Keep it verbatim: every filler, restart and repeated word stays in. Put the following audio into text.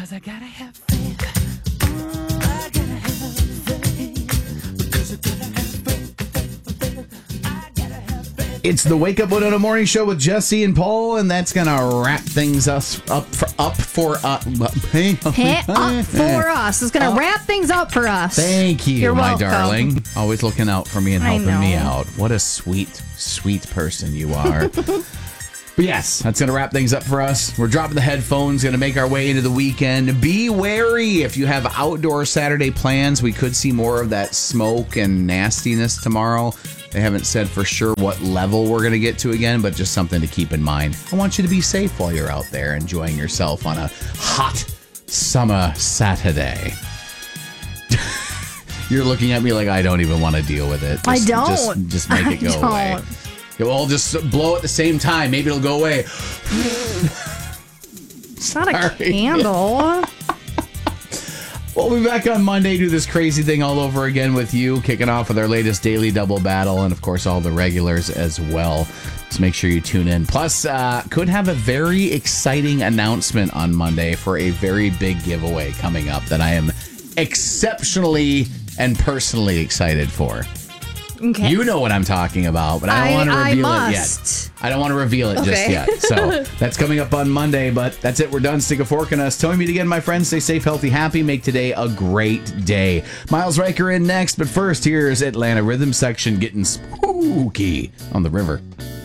'Cause I gotta have faith. I gotta have faith. Because I gotta have faith. I gotta have faith. It's the Wake Up Winona Morning Show with Jesse and Paul, and that's gonna wrap things us up for up for uh, Hey, up for us. It's going to wrap things up for us. Thank you, You're my welcome. darling. Always looking out for me and I helping me know. out. What a sweet, sweet person you are. But yes, that's going to wrap things up for us. We're dropping the headphones, going to make our way into the weekend. Be wary if you have outdoor Saturday plans. We could see more of that smoke and nastiness tomorrow. They haven't said for sure what level we're going to get to again, but just something to keep in mind. I want you to be safe while you're out there enjoying yourself on a hot summer Saturday. You're looking at me like I don't even want to deal with it. Just, I don't. Just, just make it go I away. don't. We'll all just blow at the same time. Maybe it'll go away. It's not a Sorry. candle. We'll be back on Monday, do this crazy thing all over again with you, kicking off with our latest daily double battle, and of course all the regulars as well. So make sure you tune in. Plus, uh, could have a very exciting announcement on Monday for a very big giveaway coming up that I am exceptionally and personally excited for. Okay. You know what I'm talking about, but I don't I- want to I reveal it must. yet. I don't want to reveal it just Okay. yet. So that's coming up on Monday, but that's it. We're done. Stick a fork in us. Tell me again, my friends. Stay safe, healthy, happy. Make today a great day. Miles Riker in next, but first, here's Atlanta Rhythm Section getting spooky on the river.